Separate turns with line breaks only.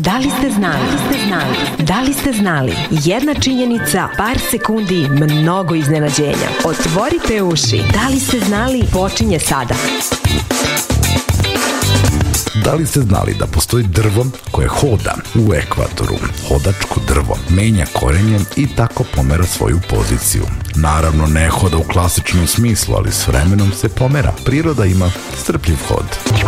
Da li ste znali? Da li ste znali? Jedna činjenica, par sekundi, mnogo iznenađenja. Otvorite uši. Da li ste znali? Počinje sada.
Da li ste znali da postoji drvo koje hoda u ekvatoru? Hodačko drvo menja korenje i tako pomera svoju poziciju. Naravno, ne hoda u klasičnom smislu, ali s vremenom se pomera. Priroda ima strpljiv hod.